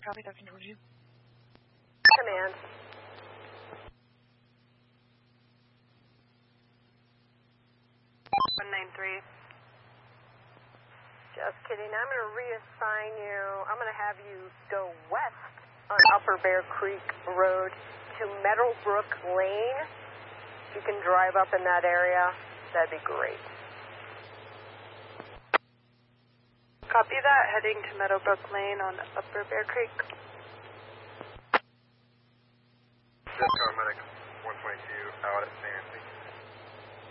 Copy, Dr. Georgie. Command. 193. Just kidding. I'm going to reassign you. I'm going to have you go west on Upper Bear Creek Road to Meadowbrook Lane. If you can drive up in that area, that'd be great. Copy that. Heading to Meadowbrook Lane on Upper Bear Creek.